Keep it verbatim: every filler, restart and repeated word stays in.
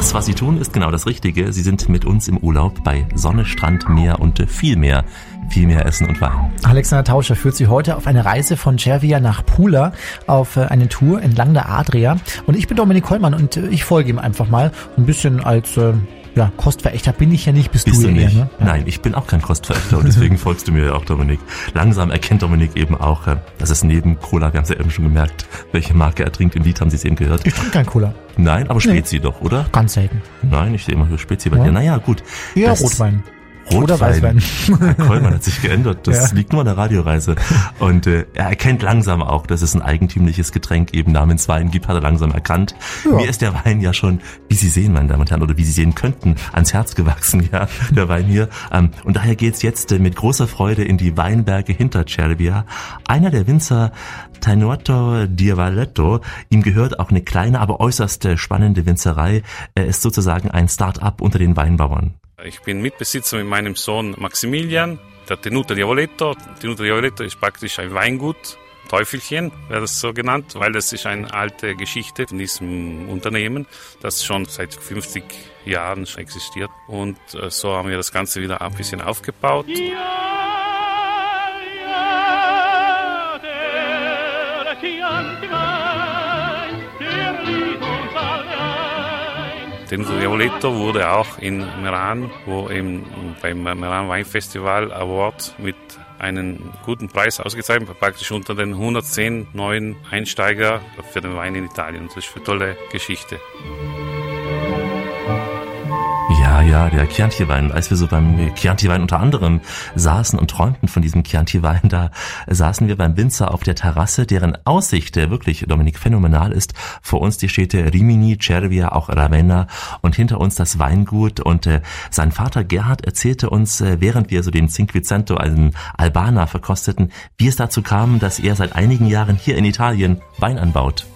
Das, was Sie tun, ist genau das Richtige. Sie sind mit uns im Urlaub bei Sonne, Strand, Meer und viel mehr. Viel mehr Essen und Wein. Alexander Tauscher führt Sie heute auf eine Reise von Cervia nach Pula auf eine Tour entlang der Adria. Und ich bin Dominik Kollmann und ich folge ihm einfach mal ein bisschen als äh, ja, Kostverächter bin ich ja nicht, bist, bist du, du nicht. Eher, ne? Ja. Nein, ich bin auch kein Kostverächter und deswegen folgst du mir ja auch, Dominik. Langsam erkennt Dominik eben auch, dass es neben Cola, wir haben es ja eben schon gemerkt, welche Marke er trinkt. Im Lied haben Sie es eben gehört. Ich trinke kein Cola. Nein, aber Spezi nee. doch, oder? Ganz selten. Nein, ich sehe immer nur Spezi bei ja. dir. Naja, gut. Ja, das Rotwein. Rotwein. Oder Weißwein. Herr Kollmann hat sich geändert. Das ja. liegt nur an der Radioreise. Und äh, er erkennt langsam auch, dass es ein eigentümliches Getränk eben namens Wein gibt, hat er langsam erkannt. Ja. Mir ist der Wein ja schon, wie Sie sehen, meine Damen und Herren, oder wie Sie sehen könnten, ans Herz gewachsen, ja, der Wein hier. Ähm, und daher geht's jetzt äh, mit großer Freude in die Weinberge hinter Cervia. Einer der Winzer, Tenuto di Valletto, ihm gehört auch eine kleine, aber äußerst spannende Winzerei. Er ist sozusagen ein Start-up unter den Weinbauern. Ich bin Mitbesitzer mit meinem Sohn Maximilian, der Tenuto di Valletto. Tenuto di Valletto ist praktisch ein Weingut, Teufelchen, wäre das so genannt, weil das ist eine alte Geschichte von diesem Unternehmen, das schon seit fünfzig Jahren schon existiert. Und so haben wir das Ganze wieder ein bisschen aufgebaut. Ja, ja, der Chianti Wein, der liebt uns allein. Tenuto di Valletto wurde auch in Meran, wo eben beim Meran Weinfestival Award mit einen guten Preis ausgezeichnet, praktisch unter den hundertzehn neuen Einsteiger für den Wein in Italien. Das ist eine tolle Geschichte. Ja, ja, der Chianti-Wein. Als wir so beim Chianti-Wein unter anderem saßen und träumten von diesem Chianti-Wein, da saßen wir beim Winzer auf der Terrasse, deren Aussicht, der wirklich, Dominik, phänomenal ist. Vor uns die Städte Rimini, Cervia, auch Ravenna und hinter uns das Weingut. Und äh, sein Vater Gerhard erzählte uns, äh, während wir so den Cinquecento, einen Albaner, verkosteten, wie es dazu kam, dass er seit einigen Jahren hier in Italien Wein anbaut.